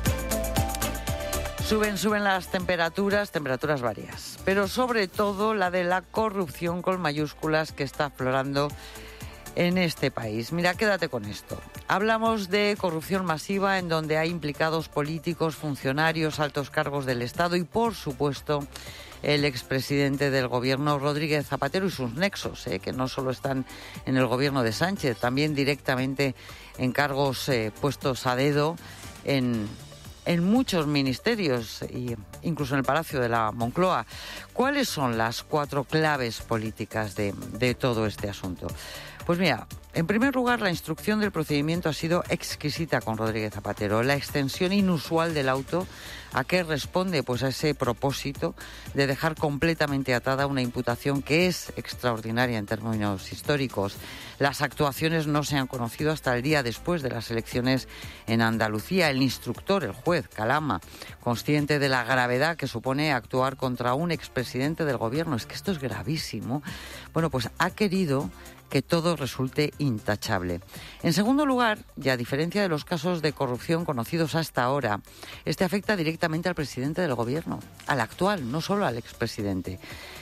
Speaker 8: Suben las temperaturas varias, pero sobre todo la de la corrupción con mayúsculas que está aflorando en este país. Mira, quédate con esto. Hablamos de corrupción masiva en donde hay implicados políticos, funcionarios, altos cargos del Estado y, por supuesto, el expresidente del gobierno, Rodríguez Zapatero, y sus nexos, que no solo están en el gobierno de Sánchez, también directamente en cargos puestos a dedo en muchos ministerios, e incluso en el Palacio de la Moncloa. ¿Cuáles son las 4 claves políticas de todo este asunto? Pues mira, en primer lugar, la instrucción del procedimiento ha sido exquisita con Rodríguez Zapatero. La extensión inusual del auto, ¿a qué responde? Pues a ese propósito de dejar completamente atada una imputación que es extraordinaria en términos históricos. Las actuaciones no se han conocido hasta el día después de las elecciones en Andalucía. El instructor, el juez Calama, consciente de la gravedad que supone actuar contra un expresidente del gobierno, es que esto es gravísimo, bueno, pues ha querido que todo resulte intachable. En segundo lugar, y a diferencia de los casos de corrupción conocidos hasta ahora, este afecta directamente al presidente del gobierno, al actual, no solo al expresidente.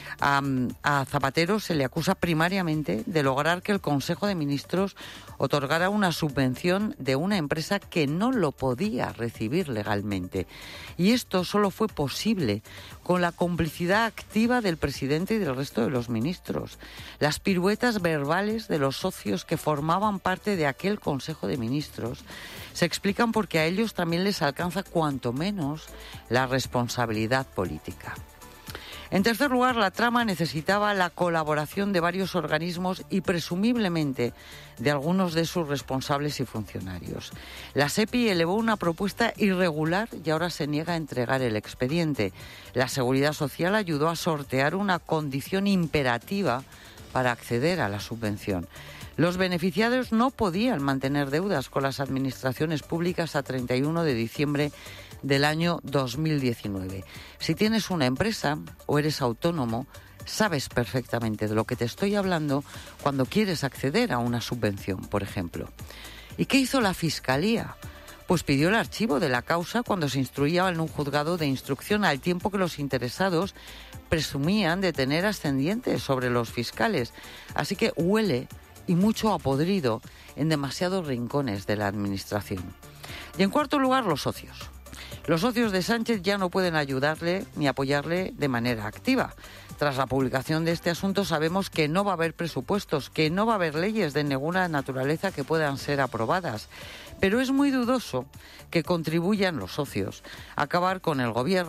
Speaker 8: A Zapatero se le acusa primariamente de lograr que el Consejo de Ministros otorgara una subvención de una empresa que no lo podía recibir legalmente. Y esto solo fue posible con la complicidad activa del presidente y del resto de los ministros. Las piruetas verbales de los socios que formaban parte de aquel Consejo de Ministros se explican porque a ellos también les alcanza cuanto menos la responsabilidad política. En tercer lugar, la trama necesitaba la colaboración de varios organismos y presumiblemente de algunos de sus responsables y funcionarios. La SEPI elevó una propuesta irregular y ahora se niega a entregar el expediente. La Seguridad Social ayudó a sortear una condición imperativa para acceder a la subvención. Los beneficiarios no podían mantener deudas con las administraciones públicas a 31 de diciembre del año 2019. Si tienes una empresa o eres autónomo, sabes perfectamente de lo que te estoy hablando cuando quieres acceder a una subvención, por ejemplo. ¿Y qué hizo la Fiscalía? Pues pidió el archivo de la causa cuando se instruía en un juzgado de instrucción, al tiempo que los interesados presumían de tener ascendientes sobre los fiscales. Así que huele, y mucho a podrido, en demasiados rincones de la administración. Y en cuarto lugar, los socios. Los socios de Sánchez ya no pueden ayudarle ni apoyarle de manera activa. Tras la publicación de este asunto sabemos que no va a haber presupuestos, que no va a haber leyes de ninguna naturaleza que puedan ser aprobadas. Pero es muy dudoso que contribuyan los socios a acabar con el gobierno.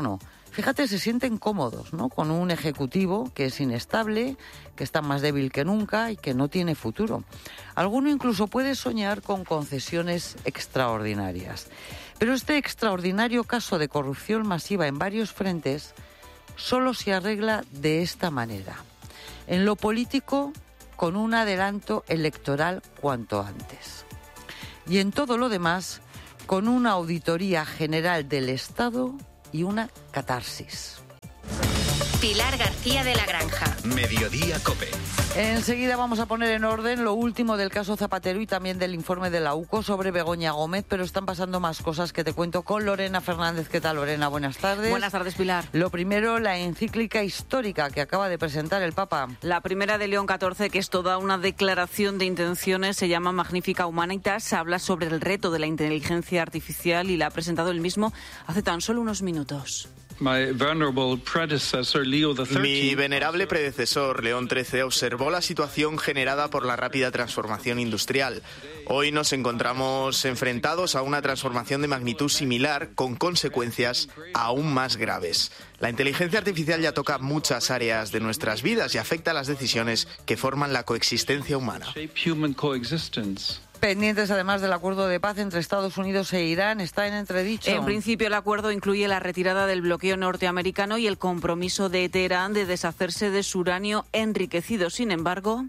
Speaker 8: fíjate, se sienten cómodos, ¿no? Con un ejecutivo que es inestable, que está más débil que nunca y que no tiene futuro. Alguno incluso puede soñar con concesiones extraordinarias. Pero este extraordinario caso de corrupción masiva en varios frentes solo se arregla de esta manera. En lo político, con un adelanto electoral cuanto antes. Y en todo lo demás, con una auditoría general del Estado y una catarsis.
Speaker 5: Pilar García de la Granja.
Speaker 9: Mediodía COPE.
Speaker 8: Enseguida vamos a poner en orden lo último del caso Zapatero y también del informe de la UCO sobre Begoña Gómez, pero están pasando más cosas que te cuento con Lorena Fernández. ¿Qué tal, Lorena? Buenas tardes.
Speaker 10: Buenas tardes, Pilar.
Speaker 8: Lo primero, la encíclica histórica que acaba de presentar el Papa.
Speaker 10: La primera de León XIV, que es toda una declaración de intenciones, se llama Magnificat Humanitas, habla sobre el reto de la inteligencia artificial y la ha presentado él mismo hace tan solo unos minutos.
Speaker 11: Mi venerable predecesor, León XIII, observó la situación generada por la rápida transformación industrial. Hoy nos encontramos enfrentados a una transformación de magnitud similar, con consecuencias aún más graves. La inteligencia artificial ya toca muchas áreas de nuestras vidas y afecta a las decisiones que forman la coexistencia humana.
Speaker 8: Pendientes además del acuerdo de paz entre Estados Unidos e Irán, está en entredicho.
Speaker 10: En principio el acuerdo incluye la retirada del bloqueo norteamericano y el compromiso de Teherán de deshacerse de su uranio enriquecido. Sin embargo,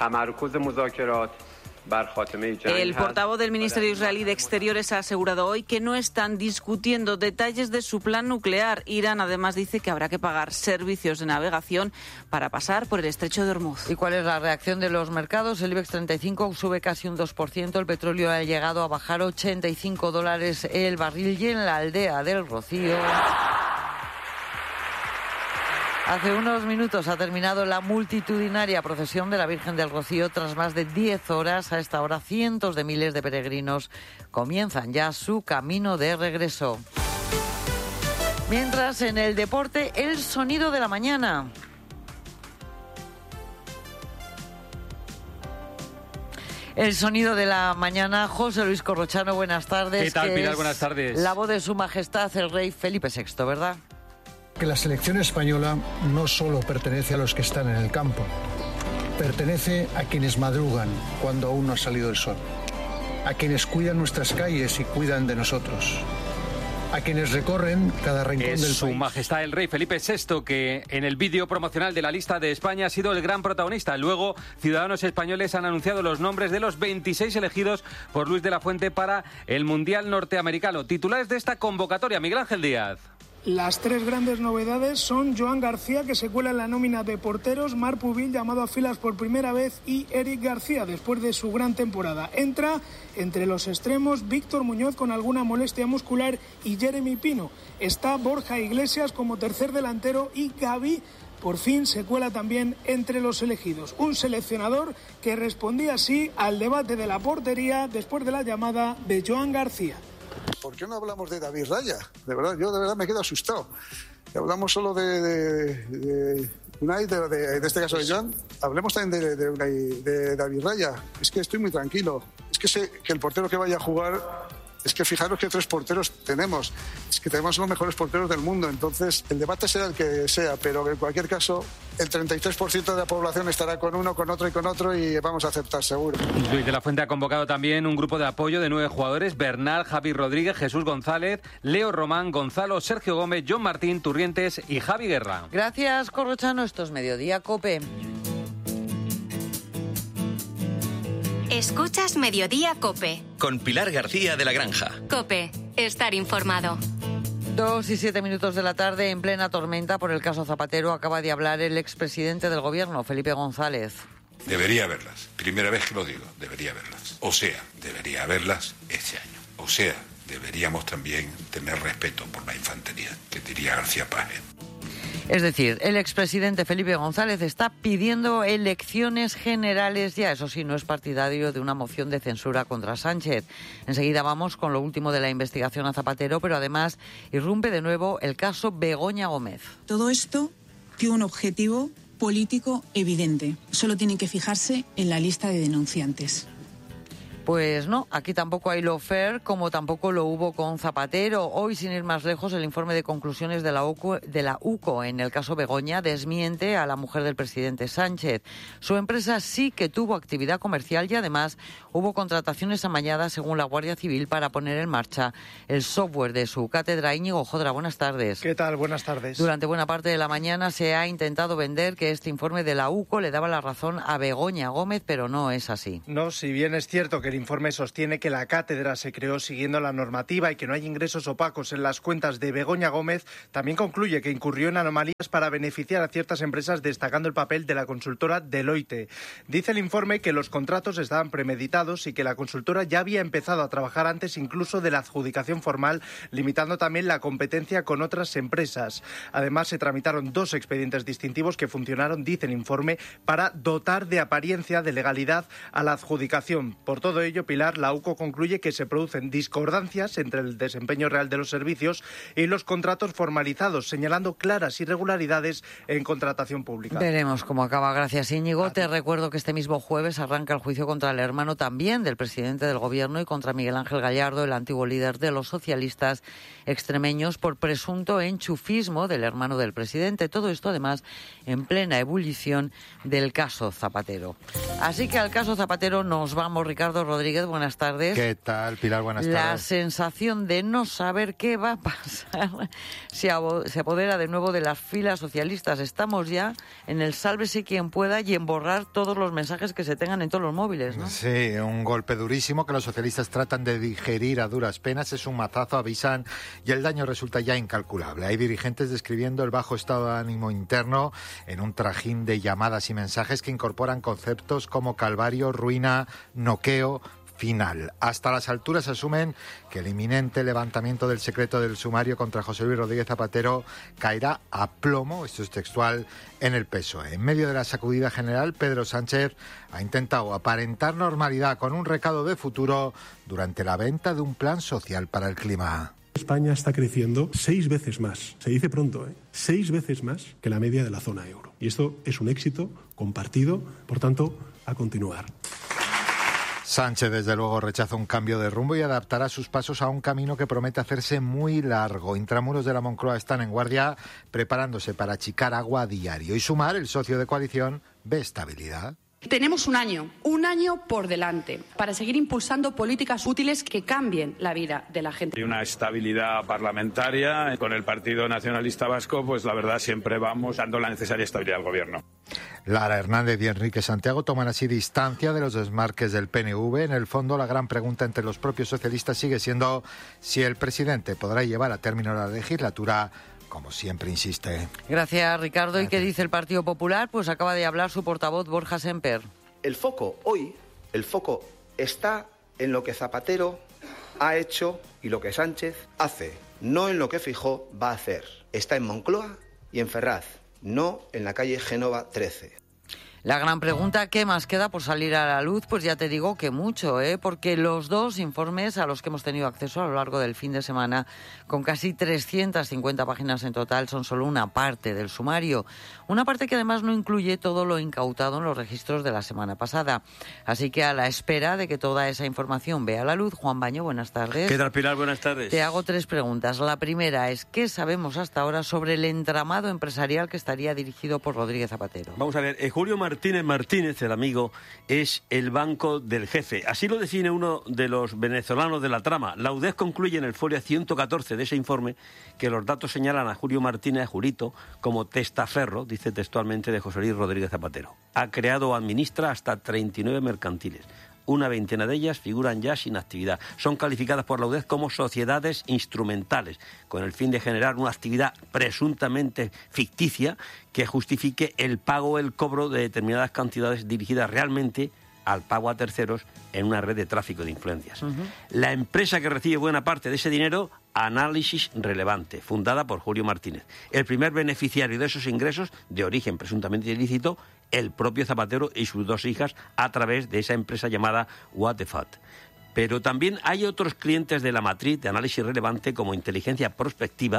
Speaker 10: el portavoz del Ministerio Israelí de Exteriores ha asegurado hoy que no están discutiendo detalles de su plan nuclear. Irán además dice que habrá que pagar servicios de navegación para pasar por el estrecho de Hormuz.
Speaker 8: ¿Y cuál es la reacción de los mercados? El IBEX 35 sube casi un 2%, el petróleo ha llegado a bajar $85 el barril y en la aldea del Rocío... Hace unos minutos ha terminado la multitudinaria procesión de la Virgen del Rocío. Tras más de 10 horas, a esta hora cientos de miles de peregrinos comienzan ya su camino de regreso. Mientras, en el deporte, el sonido de la mañana. El sonido de la mañana, José Luis Corrochano, buenas tardes.
Speaker 12: ¿Qué tal, Pilar? Buenas tardes.
Speaker 8: La voz de Su Majestad el Rey Felipe VI, ¿verdad?
Speaker 13: Que la selección española no solo pertenece a los que están en el campo, pertenece a quienes madrugan cuando aún no ha salido el sol, a quienes cuidan nuestras calles y cuidan de nosotros, a quienes recorren cada rincón del país.
Speaker 12: Su Majestad el Rey Felipe VI, que en el vídeo promocional de la lista de España ha sido el gran protagonista. Luego, ciudadanos españoles han anunciado los nombres de los 26 elegidos por Luis de la Fuente para el Mundial Norteamericano. Titulares de esta convocatoria, Miguel Ángel Díaz.
Speaker 14: Las tres grandes novedades son Joan García, que se cuela en la nómina de porteros, Marc Pubil, llamado a filas por primera vez, y Eric García, después de su gran temporada. Entra entre los extremos Víctor Muñoz, con alguna molestia muscular, y Jeremy Pino. Está Borja Iglesias como tercer delantero y Gavi, por fin, se cuela también entre los elegidos. Un seleccionador que respondía así al debate de la portería después de la llamada de Joan García.
Speaker 15: ¿Por qué no hablamos de David Raya? De verdad, yo de verdad me quedo asustado. Hablamos solo de Unai, de este caso de Joan. Hablemos también de Unai, de David Raya. Es que estoy muy tranquilo. Es que sé que el portero que vaya a jugar... Es que fijaros que 3 porteros tenemos. Es que tenemos los mejores porteros del mundo. Entonces, el debate será el que sea, pero en cualquier caso, el 33% de la población estará con uno, con otro y vamos a aceptar, seguro.
Speaker 12: Luis de la Fuente ha convocado también un grupo de apoyo de 9 jugadores: Bernal, Javi Rodríguez, Jesús González, Leo Román, Gonzalo, Sergio Gómez, John Martín, Turrientes y Javi Guerra.
Speaker 8: Gracias, Corrochano. Esto es Mediodía COPE.
Speaker 5: Escuchas Mediodía COPE.
Speaker 9: Con Pilar García de la Granja.
Speaker 5: COPE. Estar informado.
Speaker 8: 2:07 de la tarde, en plena tormenta por el caso Zapatero, acaba de hablar el expresidente del Gobierno, Felipe González.
Speaker 16: Debería haberlas. Primera vez que lo digo, debería haberlas. O sea, debería haberlas este año. O sea, deberíamos también tener respeto por la infantería, que diría García Páez.
Speaker 8: Es decir, el expresidente Felipe González está pidiendo elecciones generales ya. Eso sí, no es partidario de una moción de censura contra Sánchez. Enseguida vamos con lo último de la investigación a Zapatero, pero además irrumpe de nuevo el caso Begoña Gómez.
Speaker 17: Todo esto tiene un objetivo político evidente. Solo tienen que fijarse en la lista de denunciantes.
Speaker 8: Pues no, aquí tampoco hay lawfare, como tampoco lo hubo con Zapatero. Hoy, sin ir más lejos, el informe de conclusiones de la UCO en el caso Begoña desmiente a la mujer del presidente Sánchez. Su empresa sí que tuvo actividad comercial y además hubo contrataciones amañadas, según la Guardia Civil, para poner en marcha el software de su cátedra. Íñigo Jodra, buenas tardes.
Speaker 18: ¿Qué tal? Buenas tardes.
Speaker 8: Durante buena parte de la mañana se ha intentado vender que este informe de la UCO le daba la razón a Begoña Gómez, pero no es así.
Speaker 18: No, si bien es cierto que el informe sostiene que la cátedra se creó siguiendo la normativa y que no hay ingresos opacos en las cuentas de Begoña Gómez, también concluye que incurrió en anomalías para beneficiar a ciertas empresas, destacando el papel de la consultora Deloitte. Dice el informe que los contratos estaban premeditados y que la consultora ya había empezado a trabajar antes incluso de la adjudicación formal, limitando también la competencia con otras empresas. Además, se tramitaron 2 expedientes distintivos que funcionaron, dice el informe, para dotar de apariencia de legalidad a la adjudicación. Por todo ello, Pilar, la UCO concluye que se producen discordancias entre el desempeño real de los servicios y los contratos formalizados, señalando claras irregularidades en contratación pública.
Speaker 8: Veremos cómo acaba. Gracias, Íñigo. Te recuerdo que este mismo jueves arranca el juicio contra el hermano también del presidente del Gobierno y contra Miguel Ángel Gallardo, el antiguo líder de los socialistas extremeños, por presunto enchufismo del hermano del presidente. Todo esto, además, en plena ebullición del caso Zapatero. Así que al caso Zapatero nos vamos. Ricardo Rodríguez, buenas tardes.
Speaker 19: ¿Qué tal, Pilar? Buenas tardes.
Speaker 8: La sensación de no saber qué va a pasar se apodera de nuevo de las filas socialistas. Estamos ya en el sálvese quien pueda y en borrar todos los mensajes que se tengan en todos los móviles, ¿no?
Speaker 19: Sí, un golpe durísimo que los socialistas tratan de digerir a duras penas. Es un mazazo, avisan, y el daño resulta ya incalculable. Hay dirigentes describiendo el bajo estado de ánimo interno en un trajín de llamadas y mensajes que incorporan conceptos como calvario, ruina, noqueo, final. Hasta las alturas asumen que el inminente levantamiento del secreto del sumario contra José Luis Rodríguez Zapatero caerá a plomo, esto es textual, en el PSOE. En medio de la sacudida general, Pedro Sánchez ha intentado aparentar normalidad con un recado de futuro durante la venta de un plan social para el clima.
Speaker 20: España está creciendo 6 veces más, se dice pronto, 6 veces más que la media de la zona euro. Y esto es un éxito compartido, por tanto, a continuar.
Speaker 19: Sánchez, desde luego, rechaza un cambio de rumbo y adaptará sus pasos a un camino que promete hacerse muy largo. Intramuros de la Moncloa están en guardia, preparándose para achicar agua a diario. Y Sumar, el socio de coalición, ve estabilidad.
Speaker 21: Tenemos un año por delante para seguir impulsando políticas útiles que cambien la vida de la gente.
Speaker 22: Hay una estabilidad parlamentaria. Con el Partido Nacionalista Vasco, pues la verdad siempre vamos dando la necesaria estabilidad al gobierno.
Speaker 19: Lara Hernández y Enrique Santiago toman así distancia de los desmarques del PNV. En el fondo, la gran pregunta entre los propios socialistas sigue siendo si el presidente podrá llevar a término la legislatura, como siempre insiste.
Speaker 8: Gracias, Ricardo. ¿Y qué dice el Partido Popular? Pues acaba de hablar su portavoz, Borja Semper.
Speaker 23: El foco está en lo que Zapatero ha hecho y lo que Sánchez hace, no en lo que Feijóo va a hacer. Está en Moncloa y en Ferraz, no en la calle Génova 13.
Speaker 8: La gran pregunta, ¿qué más queda por salir a la luz? Pues ya te digo que mucho, porque los 2 informes a los que hemos tenido acceso a lo largo del fin de semana, con casi 350 páginas en total, son solo una parte del sumario. Una parte que además no incluye todo lo incautado en los registros de la semana pasada. Así que a la espera de que toda esa información vea la luz, Juan Baño, buenas tardes.
Speaker 24: ¿Qué tal, Pilar? Buenas tardes.
Speaker 8: Te hago 3 preguntas. La primera es, ¿qué sabemos hasta ahora sobre el entramado empresarial que estaría dirigido por Rodríguez Zapatero?
Speaker 24: Vamos a ver, Julio Martínez, el amigo, es el banco del jefe. Así lo define uno de los venezolanos de la trama. La UDESC concluye en el folio 114 de ese informe que los datos señalan a Julio Martínez, Julito, como testaferro, dice textualmente, de José Luis Rodríguez Zapatero. Ha creado o administra hasta 39 mercantiles. Una veintena de ellas figuran ya sin actividad. Son calificadas por la UDESC como sociedades instrumentales, con el fin de generar una actividad presuntamente ficticia que justifique el pago o el cobro de determinadas cantidades dirigidas realmente al pago a terceros en una red de tráfico de influencias. La empresa que recibe buena parte de ese dinero, Análisis Relevante, fundada por Julio Martínez. El primer beneficiario de esos ingresos, de origen presuntamente ilícito, el propio Zapatero y sus 2 hijas, a través de esa empresa llamada What the Fat. Pero también hay otros clientes de la matriz de Análisis Relevante, como Inteligencia Prospectiva,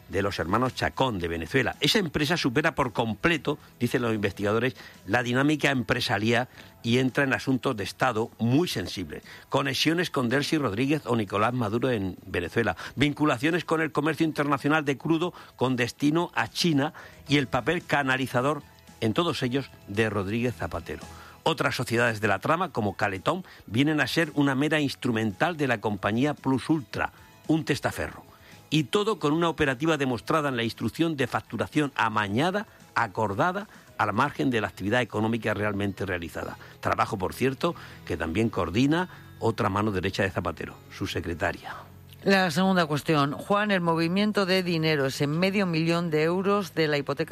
Speaker 24: de los hermanos Chacón de Venezuela. Esa empresa supera por completo, dicen los investigadores, la dinámica empresarial y entra en asuntos de Estado muy sensibles. Conexiones con Delcy Rodríguez o Nicolás Maduro en Venezuela. Vinculaciones con el comercio internacional de crudo con destino a China y el papel canalizador en todos ellos de Rodríguez Zapatero. Otras sociedades de la trama, como Caletón, vienen a ser una mera instrumental de la compañía Plus Ultra, un testaferro. Y todo con una operativa demostrada en la instrucción de facturación amañada, acordada, al margen de la actividad económica realmente realizada. Trabajo, por cierto, que también coordina otra mano derecha de Zapatero, su secretaria.
Speaker 8: La segunda cuestión. Juan, el movimiento de dinero, ese $500.000 de la hipoteca